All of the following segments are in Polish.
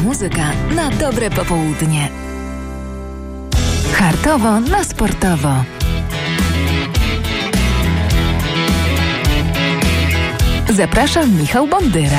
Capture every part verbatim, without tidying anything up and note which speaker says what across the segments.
Speaker 1: muzyka na dobre popołudnie. Hartowo na sportowo. Zapraszam, Michał Bondyra.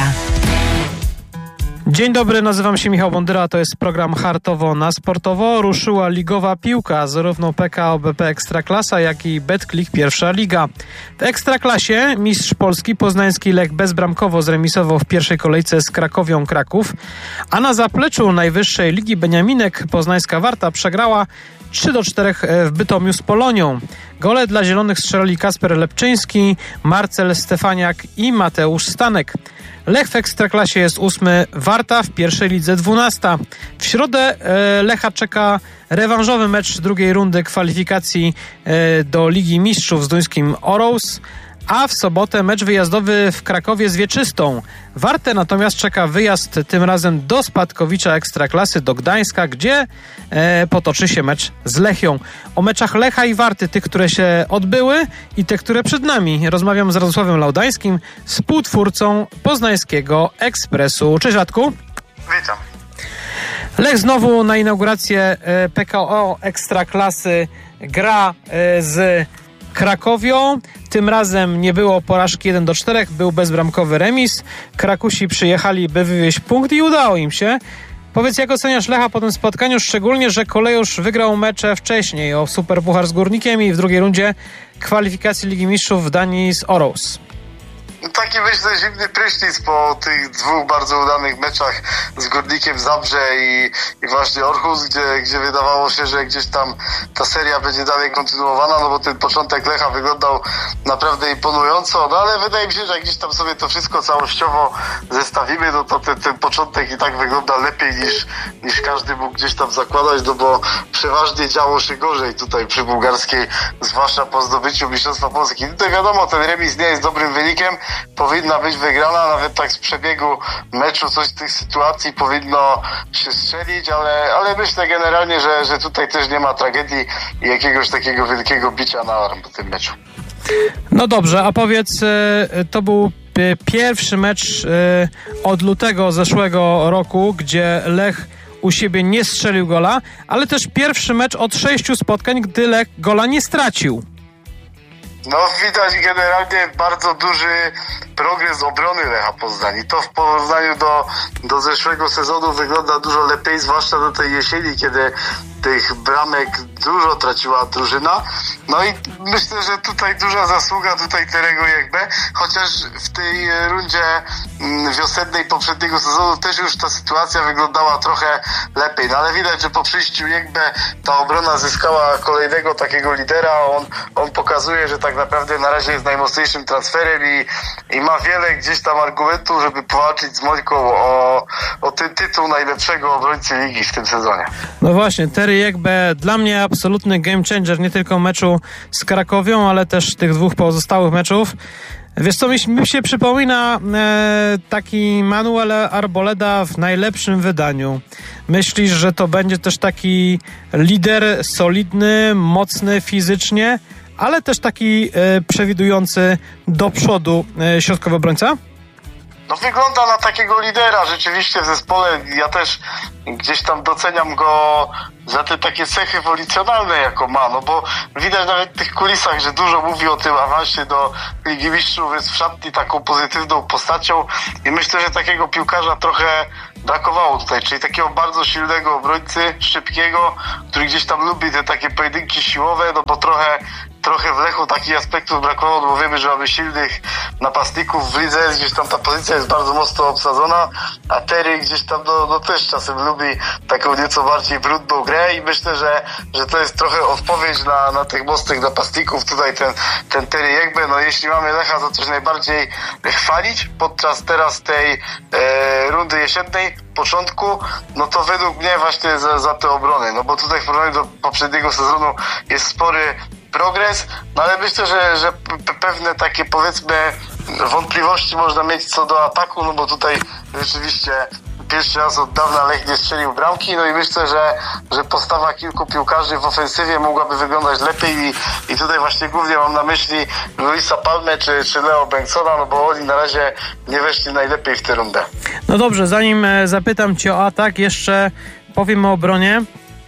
Speaker 2: Dzień dobry, nazywam się Michał Bondyra, to jest program Hartowo na sportowo. Ruszyła ligowa piłka, zarówno P K O B P Ekstraklasa, jak i Betclick Pierwsza Liga. W Ekstraklasie mistrz Polski poznański Lech bezbramkowo zremisował w pierwszej kolejce z Krakowią Kraków, a na zapleczu najwyższej ligi Beniaminek poznańska Warta przegrała trzy do czterech w Bytomiu z Polonią. Gole dla zielonych strzelali Kasper Lepczyński, Marcel Stefaniak i Mateusz Stanek. Lech w Ekstraklasie jest ósmy, Warta w pierwszej lidze dwunasta. W środę e, Lecha czeka rewanżowy mecz drugiej rundy kwalifikacji e, do Ligi Mistrzów z duńskim Orous, a w sobotę mecz wyjazdowy w Krakowie z Wieczystą. Wartę natomiast czeka wyjazd tym razem do spadkowicza Ekstraklasy, do Gdańska, gdzie e, potoczy się mecz z Lechią. O meczach Lecha i Warty, tych, które się odbyły i te, które przed nami, rozmawiam z Radosławem Laudańskim, współtwórcą poznańskiego Ekspresu. Cześć, Radku.
Speaker 3: Witam.
Speaker 2: Lech znowu na inaugurację e, P K O Ekstraklasy gra e, z Krakowią. Tym razem nie było porażki jeden do czterech, był bezbramkowy remis. Krakusi przyjechali, by wywieźć punkt i udało im się. Powiedz, jak oceniasz Lecha po tym spotkaniu, szczególnie, że Kolejusz wygrał mecze wcześniej o Superpuchar z Górnikiem i w drugiej rundzie kwalifikacji Ligi Mistrzów w Danii z Orous.
Speaker 3: Taki, myślę, zimny prysznic po tych dwóch bardzo udanych meczach z Górnikiem Zabrze i, i właśnie Orchus, gdzie, gdzie wydawało się, że gdzieś tam ta seria będzie dalej kontynuowana, no bo ten początek Lecha wyglądał naprawdę imponująco, no ale wydaje mi się, że jak gdzieś tam sobie to wszystko całościowo zestawimy, no to ten, ten początek i tak wygląda lepiej niż, niż każdy mógł gdzieś tam zakładać, no bo przeważnie działo się gorzej tutaj przy bułgarskiej, zwłaszcza po zdobyciu Mistrzostwa Polski. Tutaj wiadomo, ten remis nie jest dobrym wynikiem, powinna być wygrana, nawet tak z przebiegu meczu coś z tych sytuacji powinno się strzelić, ale, ale myślę generalnie, że, że tutaj też nie ma tragedii i jakiegoś takiego wielkiego bicia na alarm po tym meczu.
Speaker 2: No dobrze, a powiedz, to był pierwszy mecz od lutego zeszłego roku, gdzie Lech u siebie nie strzelił gola, ale też pierwszy mecz od sześciu spotkań, gdy Lech gola nie stracił.
Speaker 3: No widać generalnie bardzo duży progres obrony Lecha Poznań i to w porównaniu do, do zeszłego sezonu wygląda dużo lepiej, zwłaszcza do tej jesieni, kiedy tych bramek dużo traciła drużyna. No i myślę, że tutaj duża zasługa tutaj Terego Jekbe, chociaż w tej rundzie wiosennej poprzedniego sezonu też już ta sytuacja wyglądała trochę lepiej. No ale widać, że po przyjściu Jekbe ta obrona zyskała kolejnego takiego lidera. On, on pokazuje, że tak naprawdę na razie jest najmocniejszym transferem i, i ma wiele gdzieś tam argumentów, żeby powalczyć z Mońką o, o ten tytuł najlepszego obrońcy ligi w tym sezonie.
Speaker 2: No właśnie, Terry Jekbe dla mnie absolutny game changer, nie tylko meczu z Krakowią, ale też tych dwóch pozostałych meczów. Wiesz co, mi, mi się przypomina e, taki Manuel Arboleda w najlepszym wydaniu. Myślisz, że to będzie też taki lider solidny, mocny fizycznie, ale też taki e, przewidujący do przodu e, środkowy obrońca?
Speaker 3: No wygląda na takiego lidera rzeczywiście w zespole. Ja też gdzieś tam doceniam go za te takie cechy wolicjonalne, jako ma, no bo widać nawet w tych kulisach, że dużo mówi o tym awansie do Ligi Mistrzów, jest w szatni taką pozytywną postacią i myślę, że takiego piłkarza trochę brakowało tutaj, czyli takiego bardzo silnego obrońcy, szybkiego, który gdzieś tam lubi te takie pojedynki siłowe, no bo trochę trochę w Lechu takich aspektów brakowało, bo wiemy, że mamy silnych napastników w lidze, gdzieś tam ta pozycja jest bardzo mocno obsadzona, a Terry gdzieś tam no, no też czasem lubi taką nieco bardziej brudną grę i myślę, że, że to jest trochę odpowiedź na, na tych mocnych napastników. Tutaj ten, ten Terry Jekbe, no jeśli mamy Lecha za coś najbardziej chwalić podczas teraz tej e, rundy jesiennej, początku, no to według mnie właśnie za, za tę obronę, no bo tutaj w porównaniu do poprzedniego sezonu jest spory progres, no ale myślę, że, że pewne takie powiedzmy wątpliwości można mieć co do ataku, no bo tutaj rzeczywiście pierwszy raz od dawna Lech nie strzelił bramki, no i myślę, że, że postawa kilku piłkarzy w ofensywie mogłaby wyglądać lepiej i, i tutaj właśnie głównie mam na myśli Luisa Palmę czy, czy Leo Bengtsona, no bo oni na razie nie weszli najlepiej w tę rundę.
Speaker 2: No dobrze, zanim zapytam cię o atak, jeszcze powiem o obronie.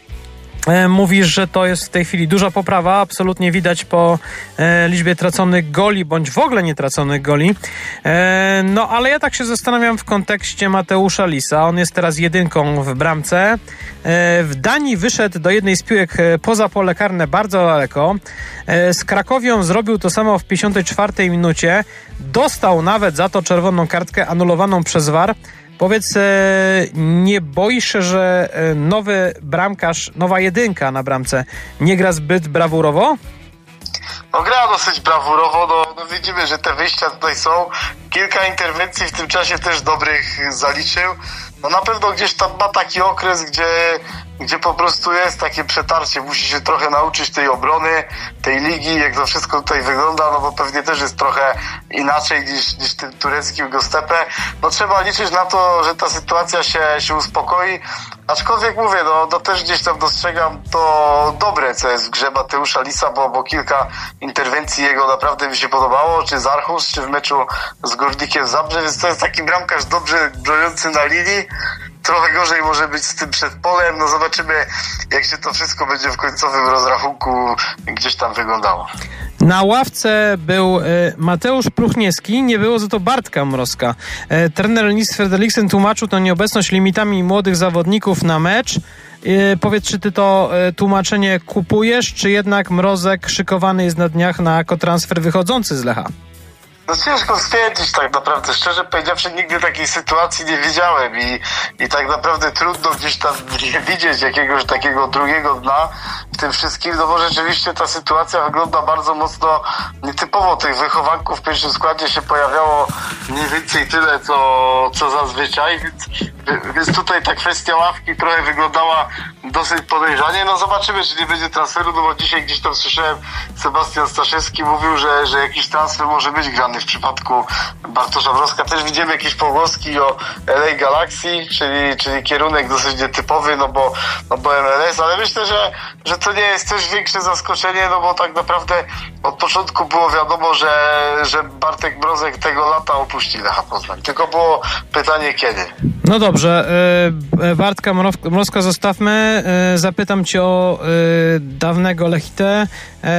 Speaker 2: Mówisz, że to jest w tej chwili duża poprawa, absolutnie widać po e, liczbie traconych goli, bądź w ogóle nie traconych goli. E, no ale ja tak się zastanawiam w kontekście Mateusza Lisa. On jest teraz jedynką w bramce. E, w Danii wyszedł do jednej z piłek poza pole karne bardzo daleko. E, z Krakowią zrobił to samo w pięćdziesiątej czwartej minucie. Dostał nawet za to czerwoną kartkę anulowaną przez V A R. Powiedz, nie boisz się, że nowy bramkarz, nowa jedynka na bramce nie gra zbyt brawurowo?
Speaker 3: No gra dosyć brawurowo, no, no widzimy, że te wyjścia tutaj są. Kilka interwencji w tym czasie też dobrych zaliczył. No na pewno gdzieś tam ma taki okres, gdzie, gdzie po prostu jest takie przetarcie. Musi się trochę nauczyć tej obrony, tej ligi, jak to wszystko tutaj wygląda, no bo pewnie też jest trochę inaczej niż, niż tym tureckim Göztepe. No trzeba liczyć na to, że ta sytuacja się, się uspokoi. Aczkolwiek mówię, no, no też gdzieś tam dostrzegam to dobre, co jest w grze Mateusza Lisa, bo, bo kilka interwencji jego naprawdę mi się podobało, czy z Aarhus, czy w meczu z Górnikiem Zabrze, więc to jest taki bramkarz dobrze broniący na linii. Trochę gorzej może być z tym przedpolem, no zobaczymy, jak się to wszystko będzie w końcowym rozrachunku gdzieś tam wyglądało.
Speaker 2: Na ławce był Mateusz Pruchniewski, nie było za to Bartka Mrozka. Trener Nils Frederiksen tłumaczył tę nieobecność limitami młodych zawodników na mecz. Powiedz, czy ty to tłumaczenie kupujesz, czy jednak Mrozek szykowany jest na dniach na jako transfer wychodzący z Lecha?
Speaker 3: No ciężko stwierdzić tak naprawdę. Szczerze powiedziawszy, nigdy takiej sytuacji nie widziałem i, i tak naprawdę trudno gdzieś tam widzieć jakiegoś takiego drugiego dna w tym wszystkim, no bo rzeczywiście ta sytuacja wygląda bardzo mocno nietypowo. Tych wychowanków w pierwszym składzie się pojawiało mniej więcej tyle, co, co zazwyczaj, więc, więc tutaj ta kwestia ławki trochę wyglądała dosyć podejrzanie. No zobaczymy, czy nie będzie transferu, no bo dzisiaj gdzieś tam słyszałem, Sebastian Staszewski mówił, że, że jakiś transfer może być grany w przypadku Bartosza Mrozka. Też widzimy jakieś pogłoski o L A Galaxy, czyli, czyli kierunek dosyć nietypowy, no bo, no bo M L S, ale myślę, że, że to nie jest też większe zaskoczenie, no bo tak naprawdę od początku było wiadomo, że, że Bartek Mrozek tego lata opuści Lecha Poznań. Tylko było pytanie kiedy.
Speaker 2: No dobrze, Bartka Mrozka zostawmy. Zapytam cię o dawnego Lechitę.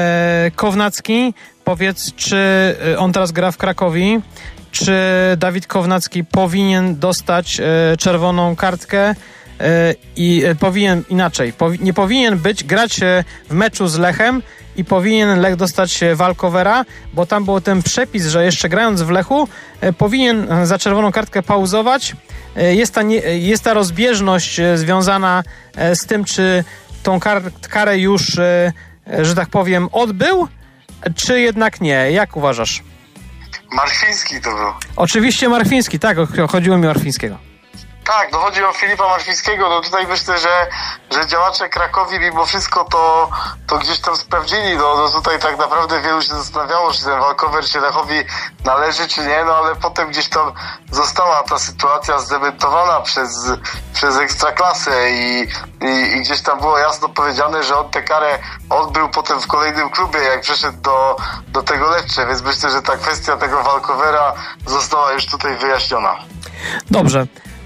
Speaker 2: Kownacki, powiedz, czy on teraz gra w Krakowi, czy Dawid Kownacki powinien dostać czerwoną kartkę i powinien inaczej, nie powinien być, grać w meczu z Lechem i powinien Lech dostać walkowera, bo tam był ten przepis, że jeszcze grając w Lechu powinien za czerwoną kartkę pauzować. Jest ta, nie, jest ta rozbieżność związana z tym, czy tą kar, karę już, że tak powiem, odbył, czy jednak nie? Jak uważasz?
Speaker 3: Marfiński to był.
Speaker 2: Oczywiście Marfiński, tak, chodziło mi o Marfińskiego.
Speaker 3: Tak, no chodzi o Filipa Marfińskiego, no tutaj myślę, że, że działacze Krakowi mimo wszystko to, to gdzieś tam sprawdzili, no, no tutaj tak naprawdę wielu się zastanawiało, czy ten walkover się Lechowi należy, czy nie, no ale potem gdzieś tam została ta sytuacja zdementowana przez, przez Ekstraklasę i, i, i gdzieś tam było jasno powiedziane, że on tę karę odbył potem w kolejnym klubie, jak przeszedł do, do tego Lecce, więc myślę, że ta kwestia tego walkovera została już tutaj wyjaśniona.
Speaker 2: Dobrze.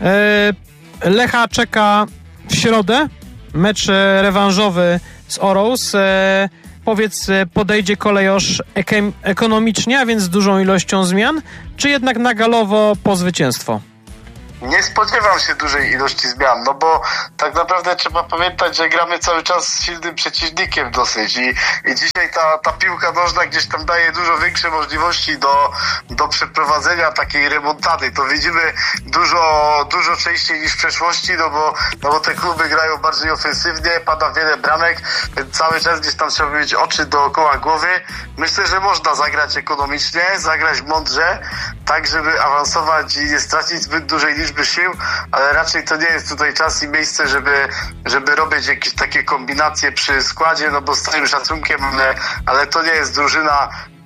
Speaker 2: Lecha czeka w środę mecz rewanżowy z Orous. Powiedz, podejdzie kolejorz ekonomicznie, a więc z dużą ilością zmian, czy jednak na galowo po zwycięstwo?
Speaker 3: Nie spodziewam się dużej ilości zmian, no bo tak naprawdę trzeba pamiętać, że gramy cały czas z silnym przeciwnikiem dosyć i, i dzisiaj ta, ta piłka nożna gdzieś tam daje dużo większe możliwości do, do przeprowadzenia takiej remontady. To widzimy dużo, dużo częściej niż w przeszłości, no bo, no bo te kluby grają bardziej ofensywnie, pada wiele bramek, więc cały czas gdzieś tam trzeba mieć oczy dookoła głowy. Myślę, że można zagrać ekonomicznie, zagrać mądrze, tak żeby awansować i nie stracić zbyt dużej liczby sił, ale raczej to nie jest tutaj czas i miejsce, żeby, żeby robić jakieś takie kombinacje przy składzie, no bo z całym szacunkiem, ale, ale to nie jest drużyna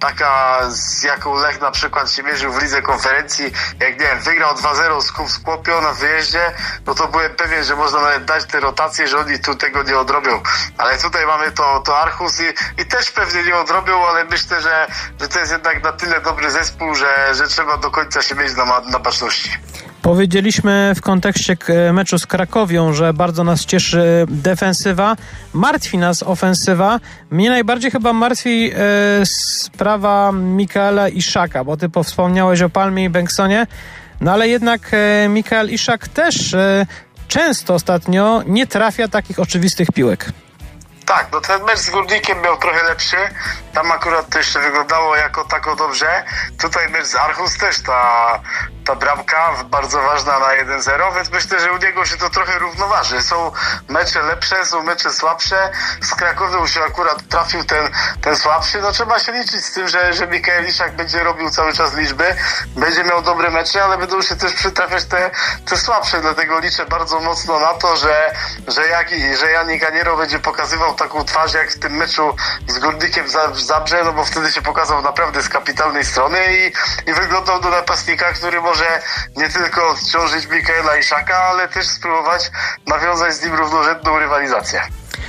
Speaker 3: taka, z jaką Lech na przykład się mierzył w Lidze Konferencji, jak nie wiem, wygrał dwa zero z Skopją na wyjeździe, no to byłem pewien, że można nawet dać te rotacje, że oni tu tego nie odrobią. Ale tutaj mamy to, to Aarhus i, i też pewnie nie odrobią, ale myślę, że, że to jest jednak na tyle dobry zespół, że, że trzeba do końca się mieć na, na baczności.
Speaker 2: Powiedzieliśmy w kontekście meczu z Krakowią, że bardzo nas cieszy defensywa, martwi nas ofensywa. Mnie najbardziej chyba martwi e, sprawa Mikaela Iszaka, bo ty wspomniałeś o Palmie i Bengtsonie, no ale jednak e, Mikael Iszak też e, często ostatnio nie trafia takich oczywistych piłek.
Speaker 3: Tak, no ten mecz z Górnikiem miał trochę lepszy. Tam akurat to jeszcze wyglądało jako tako dobrze. Tutaj mecz z Aarhus też ta, ta bramka bardzo ważna na jeden zero, więc myślę, że u niego się to trochę równoważy. Są mecze lepsze, są mecze słabsze. Z Krakowią się akurat trafił ten, ten słabszy. No trzeba się liczyć z tym, że, że Mikael Iszak będzie robił cały czas liczby, będzie miał dobre mecze, ale będą się też przytrafiać te, te słabsze. Dlatego liczę bardzo mocno na to, że, że, jak, że Janik Aniero będzie pokazywał taką twarz jak w tym meczu z Górnikiem w Zabrze, no bo wtedy się pokazał naprawdę z kapitalnej strony i, i wyglądał do napastnika, który może nie tylko odciążyć Mikaela Iszaka, ale też spróbować nawiązać z nim równorzędną rywalizację.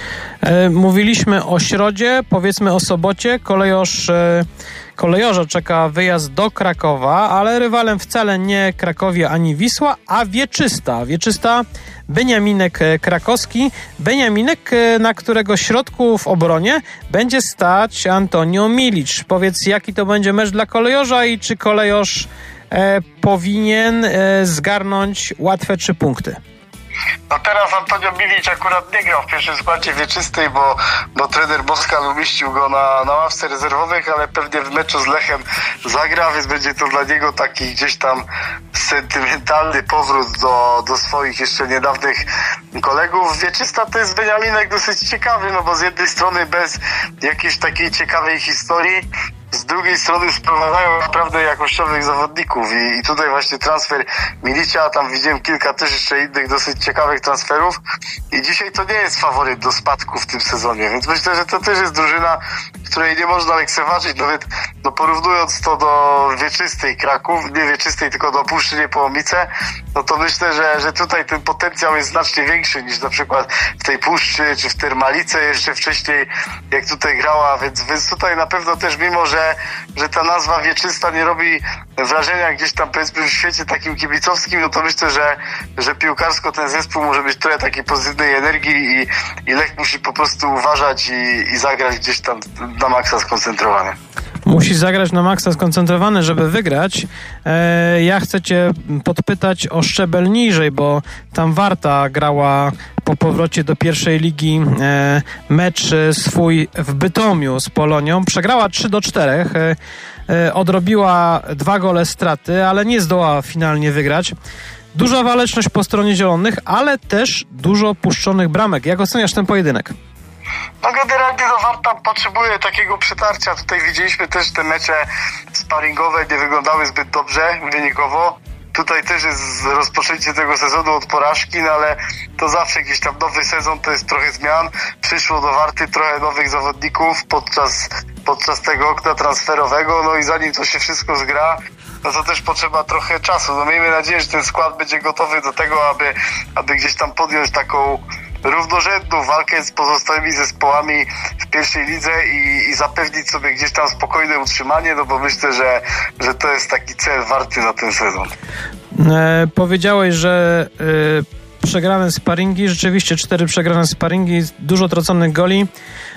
Speaker 2: E, mówiliśmy o środzie, powiedzmy o sobocie. Kolejorz, e, kolejorza czeka wyjazd do Krakowa, ale rywalem wcale nie Krakowie ani Wisła, a Wieczysta. Wieczysta Beniaminek Krakowski. Beniaminek, na którego środku w obronie będzie stać Antonio Milic. Powiedz, jaki to będzie mecz dla kolejorza i czy kolejorz e, powinien e, zgarnąć łatwe trzy punkty?
Speaker 3: No teraz Antonio Milic akurat nie grał w pierwszym składzie Wieczystej, bo, bo trener Moskal umieścił go na, na ławce rezerwowych, ale pewnie w meczu z Lechem zagra, więc będzie to dla niego taki gdzieś tam sentymentalny powrót do, do swoich jeszcze niedawnych kolegów. Wieczysta to jest Beniaminek dosyć ciekawy, no bo z jednej strony bez jakiejś takiej ciekawej historii, z drugiej strony sprowadzają naprawdę jakościowych zawodników i, i tutaj właśnie transfer Milicia, tam widziałem kilka też jeszcze innych dosyć ciekawych transferów i dzisiaj to nie jest faworyt do spadku w tym sezonie, więc myślę, że to też jest drużyna, której nie można lekceważyć, nawet no porównując to do Wieczystej Kraków, nie Wieczystej, tylko do Puszczy Niepołomice, no to myślę, że, że tutaj ten potencjał jest znacznie większy niż na przykład w tej Puszczy czy w Termalice jeszcze wcześniej, jak tutaj grała, więc, więc tutaj na pewno też mimo, że Że, że ta nazwa Wieczysta nie robi wrażenia gdzieś tam powiedzmy w świecie takim kibicowskim, no to myślę, że, że piłkarsko ten zespół może być trochę takiej pozytywnej energii i, i Lech musi po prostu uważać i, i zagrać gdzieś tam na maksa skoncentrowany.
Speaker 2: Musi zagrać na maksa skoncentrowany, żeby wygrać. E, ja chcę cię podpytać o szczebel niżej, bo tam Warta grała po powrocie do pierwszej ligi e, mecz swój w Bytomiu z Polonią. Przegrała trzy do czterech. E, e, odrobiła dwa gole straty, ale nie zdołała finalnie wygrać. Duża waleczność po stronie zielonych, ale też dużo puszczonych bramek. Jak oceniasz ten pojedynek?
Speaker 3: No generalnie no Warta potrzebuje takiego przetarcia. Tutaj widzieliśmy też te mecze sparingowe, nie wyglądały zbyt dobrze wynikowo. Tutaj też jest rozpoczęcie tego sezonu od porażki, no ale to zawsze gdzieś tam nowy sezon, to jest trochę zmian. Przyszło do Warty trochę nowych zawodników podczas, podczas tego okna transferowego, no i zanim to się wszystko zgra, no to też potrzeba trochę czasu. No miejmy nadzieję, że ten skład będzie gotowy do tego, aby, aby gdzieś tam podjąć taką równorzędną walkę z pozostałymi zespołami w pierwszej lidze i, i zapewnić sobie gdzieś tam spokojne utrzymanie, no bo myślę, że, że to jest taki cel Warty na ten sezon.
Speaker 2: E, powiedziałeś, że e, przegrane sparingi, rzeczywiście cztery przegrane sparingi, dużo traconych goli.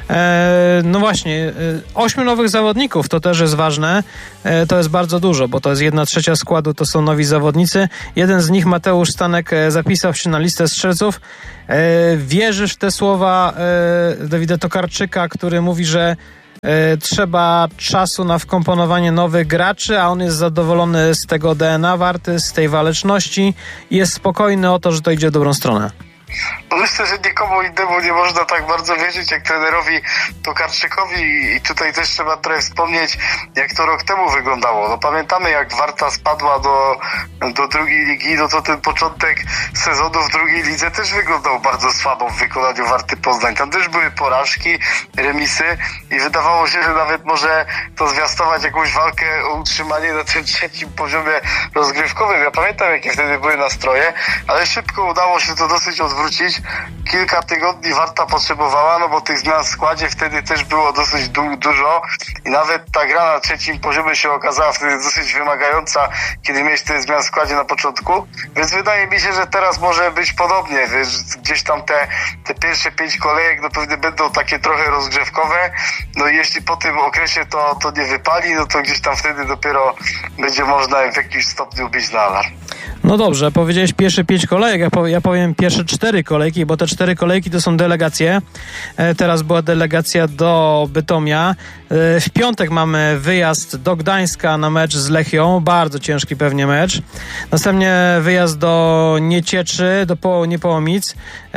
Speaker 2: E, no właśnie, e, ośmiu nowych zawodników, to też jest ważne. E, to jest bardzo dużo, bo to jest jedna trzecia składu, to są nowi zawodnicy. Jeden z nich, Mateusz Stanek, e, zapisał się na listę strzelców. E, wierzysz w te słowa e, Dawida Tokarczyka, który mówi, że e, trzeba czasu na wkomponowanie nowych graczy, a on jest zadowolony z tego D N A Warty, z tej waleczności i jest spokojny o to, że to idzie w dobrą stronę?
Speaker 3: No myślę, że nikomu innemu nie można tak bardzo wierzyć jak trenerowi Tokarczykowi i tutaj też trzeba trochę wspomnieć, jak to rok temu wyglądało. No pamiętamy, jak Warta spadła do, do drugiej ligi, no to ten początek sezonu w drugiej lidze też wyglądał bardzo słabo w wykonaniu Warty Poznań. Tam też były porażki, remisy i wydawało się, że nawet może to zwiastować jakąś walkę o utrzymanie na tym trzecim poziomie rozgrywkowym. Ja pamiętam, jakie wtedy były nastroje, ale szybko udało się to dosyć odwrócić. Kilka tygodni Warta potrzebowała, no bo tych zmian w składzie wtedy też było dosyć du- dużo i nawet ta gra na trzecim poziomie się okazała wtedy dosyć wymagająca, kiedy miałeś te zmian w składzie na początku, więc wydaje mi się, że teraz może być podobnie, wiesz, gdzieś tam te, te pierwsze pięć kolejek no pewnie będą takie trochę rozgrzewkowe, no i jeśli po tym okresie to, to nie wypali, no to gdzieś tam wtedy dopiero będzie można w jakimś stopniu bić na alarm.
Speaker 2: No dobrze, powiedziałeś pierwsze pięć kolejek, ja, pow- ja powiem pierwsze cztery kolejki, bo te cztery kolejki to są delegacje. E, teraz była delegacja do Bytomia. E, w piątek mamy wyjazd do Gdańska na mecz z Lechią, bardzo ciężki pewnie mecz. Następnie wyjazd do Niecieczy, do po- Niepołomic, e,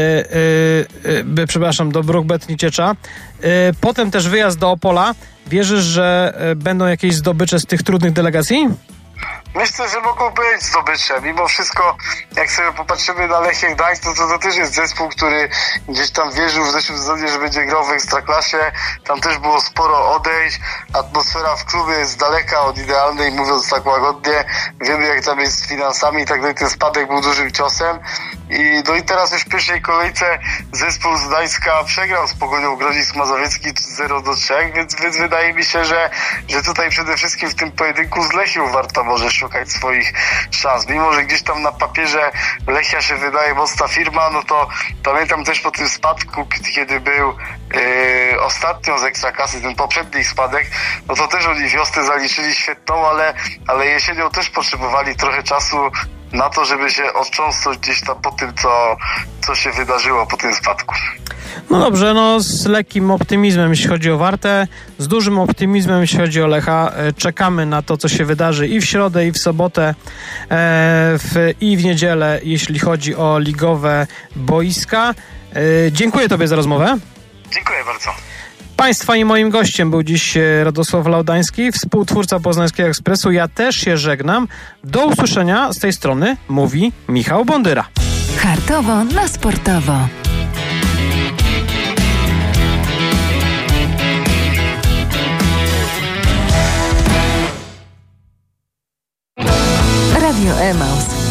Speaker 2: e, e, przepraszam, do Bruk-Bet Nieciecza. E, potem też wyjazd do Opola. Wierzysz, że e, będą jakieś zdobycze z tych trudnych delegacji?
Speaker 3: Myślę, że mogą być zdobycze. Mimo wszystko, jak sobie popatrzymy na Lechię Gdańsk, to, to to też jest zespół, który gdzieś tam wierzył w zeszłym sezonie, że będzie grał w Ekstraklasie. Tam też było sporo odejść. Atmosfera w klubie jest z daleka od idealnej, mówiąc tak łagodnie. Wiemy, jak tam jest z finansami i tak dalej. Ten spadek był dużym ciosem. I, no i teraz już w pierwszej kolejce zespół z Gdańska przegrał z Pogonią Grodzisk Mazowiecki zero do trzech, więc, więc wydaje mi się, że, że tutaj przede wszystkim w tym pojedynku z Lechią Warta może szukać swoich szans. Mimo, że gdzieś tam na papierze Lechia się wydaje mocna firma, no to pamiętam też po tym spadku, kiedy był yy, ostatnio z Ekstraklasy, ten poprzedni spadek, no to też oni wiosnę zaliczyli świetną, ale, ale jesienią też potrzebowali trochę czasu na to, żeby się otrząsnąć gdzieś tam po tym, co, co się wydarzyło po tym spadku.
Speaker 2: No dobrze, no z lekkim optymizmem, jeśli chodzi o Wartę, z dużym optymizmem, jeśli chodzi o Lecha. Czekamy na to, co się wydarzy i w środę, i w sobotę, e, w, i w niedzielę, jeśli chodzi o ligowe boiska. E, dziękuję Tobie za rozmowę.
Speaker 3: Dziękuję bardzo.
Speaker 2: Państwa i moim gościem był dziś Radosław Laudański, współtwórca Poznańskiego Ekspresu. Ja też się żegnam. Do usłyszenia z tej strony, mówi Michał Bondyra.
Speaker 1: Hartowo na sportowo. Radio Emaus.